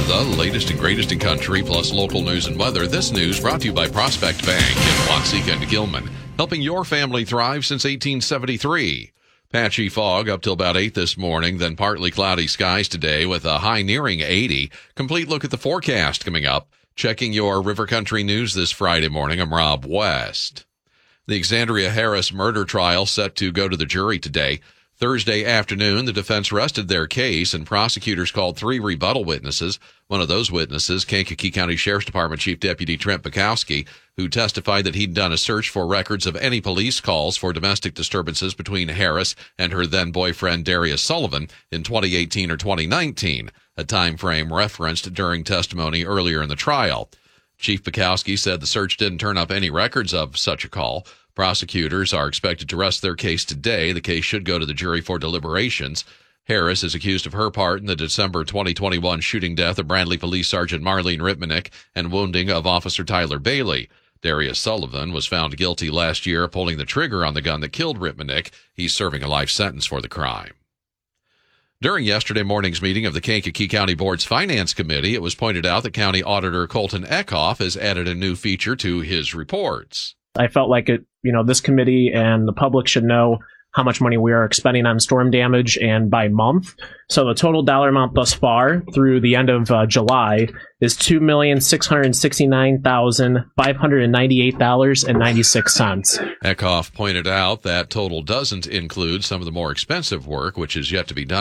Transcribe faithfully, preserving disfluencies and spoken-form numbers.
the latest and greatest in country, plus local news and weather. This news brought to you by Prospect Bank in Watseka and Gilman, helping your family thrive since eighteen seventy-three. Patchy fog up till about eight this morning, then partly cloudy skies today with a high nearing eighty. Complete look at the forecast coming up. Checking your River Country news this Friday morning, I'm Rob West. The Xandria Harris murder trial set to go to the jury today. Thursday afternoon, the defense rested their case, and prosecutors called three rebuttal witnesses. One of those witnesses, Kankakee County Sheriff's Department Chief Deputy Trent Bukowski, who testified that he'd done a search for records of any police calls for domestic disturbances between Harris and her then-boyfriend Darius Sullivan in twenty eighteen or twenty nineteen, a time frame referenced during testimony earlier in the trial. Chief Bukowski said the search didn't turn up any records of such a call. Prosecutors are expected to rest their case today. The case should go to the jury for deliberations. Harris is accused of her part in the December twenty twenty-one shooting death of Bradley Police Sergeant Marlene Ripmanick and wounding of Officer Tyler Bailey. Darius Sullivan was found guilty last year of pulling the trigger on the gun that killed Ripmanick. He's serving a life sentence for the crime. During yesterday morning's meeting of the Kankakee County Board's Finance Committee, it was pointed out that County Auditor Colton Eckhoff has added a new feature to his reports. I felt like it, you know, this committee and the public should know how much money we are expending on storm damage and by month. So the total dollar amount thus far through the end of uh, July is two million six hundred sixty-nine thousand five hundred ninety-eight dollars and ninety-six cents. Eckhoff pointed out that total doesn't include some of the more expensive work, which is yet to be done